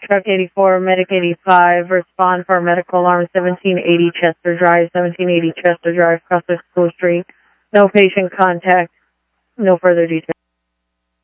Truck 84, Medic 85, respond for medical alarm 1780 Chester Drive, 1780 Chester Drive, Prospect School Street. No patient contact, no further details.